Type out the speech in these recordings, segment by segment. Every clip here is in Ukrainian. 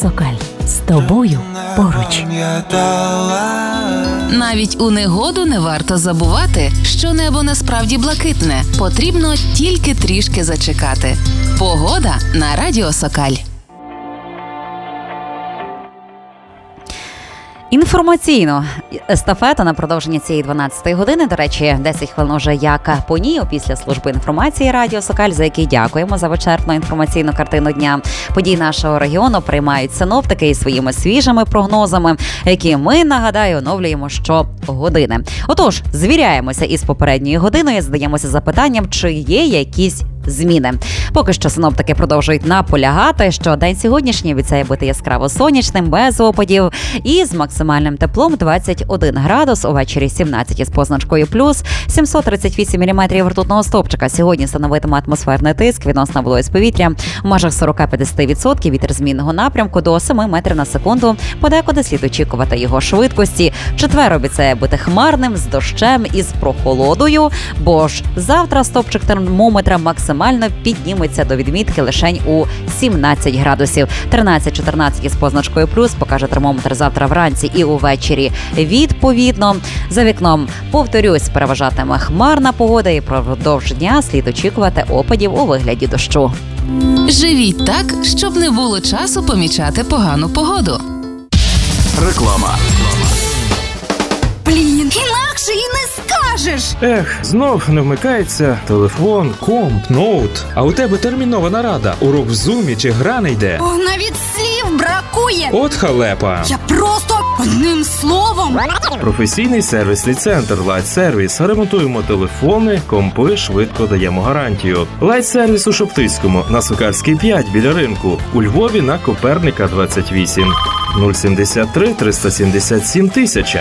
Сокаль. З тобою поруч. Навіть у негоду не варто забувати, що небо насправді блакитне. Потрібно тільки трішки зачекати. Погода на Радіо Сокаль. Інформаційно естафета на продовження цієї 12-ї години. До речі, 10 хвилин уже як по ній, після служби інформації Радіо Сокаль, за який дякуємо за вичерпну інформаційну картину дня. Події нашого регіону приймають синоптики із своїми свіжими прогнозами, які ми, нагадаю, оновлюємо щогодини. Отож, звіряємося із попередньою годиною, задаємося запитанням, чи є якісь зміни. Поки що синоптики продовжують наполягати, що день сьогоднішній обіцяє бути яскраво сонячним, без опадів і з максимальним теплом 21 градус, увечері 17 із позначкою плюс, 738 міліметрів ртутного стовпчика. Сьогодні становитиме атмосферний тиск, відносна вологість повітря в межах 40-50%, вітер змінного напрямку до 7 метрів на секунду. Подекуди слід очікувати його швидкості. Четвер обіцяє бути хмарним, з дощем і з прохолодою, бо ж завтра стовпчик термометра максимально підніметься до відмітки лишень у 17 градусів. 13-14 із позначкою плюс покаже термометр завтра вранці і увечері. Відповідно, за вікном, повторюсь, переважатиме хмарна погода і продовж дня слід очікувати опадів у вигляді дощу. Живіть так, щоб не було часу помічати погану погоду. Реклама. Блін, інакше і не скажеш. Знов не вмикається телефон, комп, ноут. А у тебе термінова нарада, урок в зумі чи гра не йде. О, навіть слів бракує. От халепа. Я просто одним словом. Професійний сервісний центр Light Service. Ремонтуємо телефони, компи, швидко даємо гарантію. Light Service у Шептицькому, на Сокальській 5 біля ринку. У Львові на Коперника 28. 073 377 000.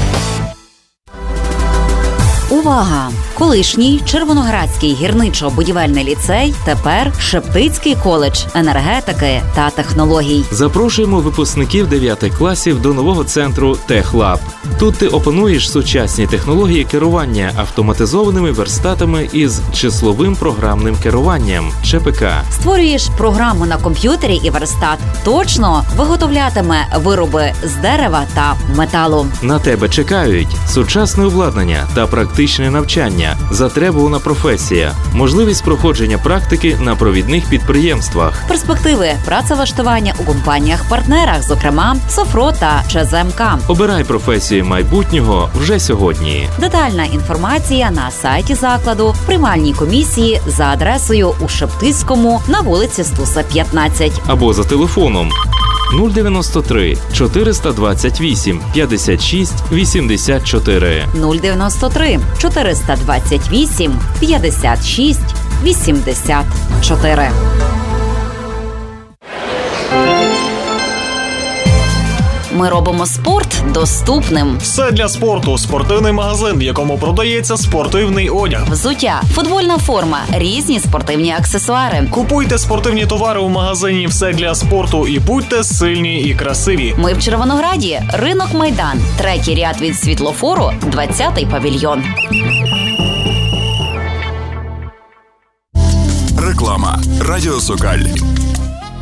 Увага! Колишній Червоноградський гірничо-будівельний ліцей, тепер Шептицький коледж енергетики та технологій. Запрошуємо випускників 9 класів до нового центру TechLab. Тут ти опануєш сучасні технології керування автоматизованими верстатами із числовим програмним керуванням ЧПК. Створюєш програму на комп'ютері і верстат точно виготовлятиме вироби з дерева та металу. На тебе чекають сучасне обладнання та практичне навчання, затребувана професія, можливість проходження практики на провідних підприємствах. Перспективи працевлаштування у компаніях-партнерах, зокрема Софро та ЧЗМК. Обирай професію майбутнього вже сьогодні. Детальна інформація на сайті закладу, в приймальній комісії за адресою у Шептицькому на вулиці Стуса, 15. Або за телефоном 093 428 56 84. 093 428 56 84. Ми робимо спорт доступним. Все для спорту. Спортивний магазин, в якому продається спортивний одяг. Взуття, футбольна форма, різні спортивні аксесуари. Купуйте спортивні товари у магазині «Все для спорту» і будьте сильні і красиві. Ми в Червонограді. Ринок Майдан. 3-й ряд від світлофору, 20-й павільйон. Реклама. Радіо Сокаль.